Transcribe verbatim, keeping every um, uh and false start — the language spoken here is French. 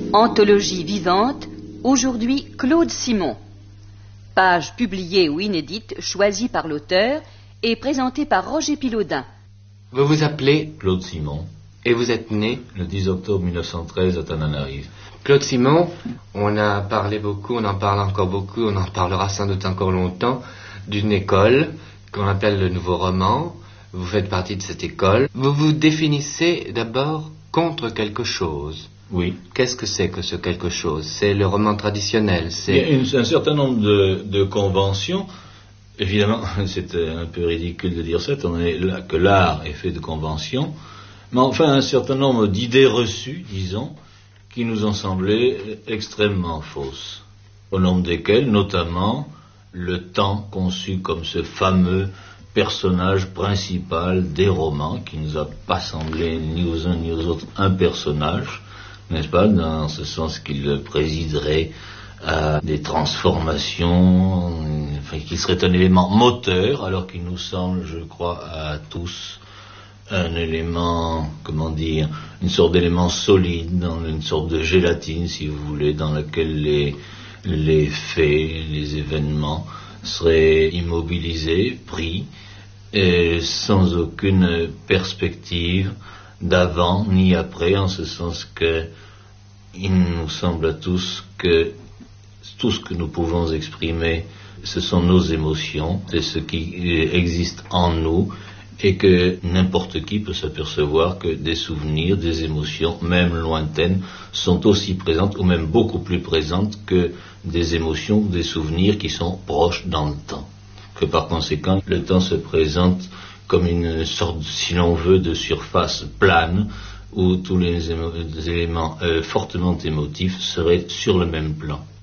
Anthologie vivante, aujourd'hui Claude Simon. Page publiée ou inédite, choisie par l'auteur et présentée par Roger Pilaudin. Vous vous appelez Claude Simon et vous êtes né le dix octobre mille neuf cent treize à Tananarive. Claude Simon, on a parlé beaucoup, on en parle encore beaucoup, on en parlera sans doute encore longtemps, d'une école qu'on appelle le Nouveau Roman. Vous faites partie de cette école. Vous vous définissez d'abord contre quelque chose. Oui. Qu'est-ce que c'est que ce quelque chose? C'est le roman traditionnel. C'est... Il y a une, un certain nombre de, de conventions. Évidemment, c'est un peu ridicule de dire ça, étant donné que l'art est fait de conventions. Mais enfin, un certain nombre d'idées reçues, disons, qui nous ont semblé extrêmement fausses. Au nombre desquelles, notamment, le temps conçu comme ce fameux personnage principal des romans, qui nous a pas semblé ni aux uns ni aux autres un personnage, n'est-ce pas, dans ce sens qu'il présiderait à des transformations, enfin, qu'il serait un élément moteur, alors qu'il nous semble, je crois, à tous, un élément, comment dire, une sorte d'élément solide, dans une sorte de gélatine, si vous voulez, dans laquelle les, les faits, les événements seraient immobilisés, pris, et sans aucune perspective d'avant ni après, en ce sens que il nous semble à tous que tout ce que nous pouvons exprimer, ce sont nos émotions, c'est ce qui existe en nous, et que n'importe qui peut s'apercevoir que des souvenirs, des émotions, même lointaines, sont aussi présentes, ou même beaucoup plus présentes que des émotions ou des souvenirs qui sont proches dans le temps. Que par conséquent, le temps se présente comme une sorte, si l'on veut, de surface plane, où tous les, émo- les éléments euh, fortement émotifs seraient sur le même plan.